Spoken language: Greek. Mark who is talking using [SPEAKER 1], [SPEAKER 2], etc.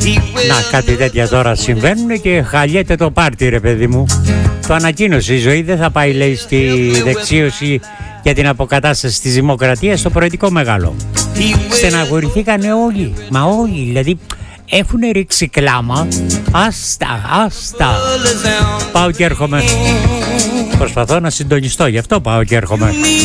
[SPEAKER 1] Να, κάτι τέτοια τώρα συμβαίνουν και χαλιέται το πάρτι, ρε παιδί μου. Το ανακοίνωσε η Ζωή, δεν θα πάει, λέει, στη δεξίωση για την αποκατάσταση της δημοκρατίας στο προεδρικό μεγάλο. Στεναχωρηθήκανε όλοι, μα όλοι, δηλαδή έχουν ρίξει κλάμα. Άστα. Πάω και έρχομαι. Προσπαθώ να συντονιστώ, γι' αυτό πάω και έρχομαι.